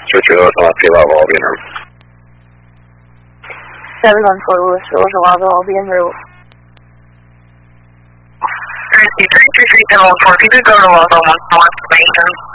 Richard Lewis on P-Love, I'll be in room. 714 Lewis, I'll be en route. 333 714, if you could go to Los Alamos, West Main.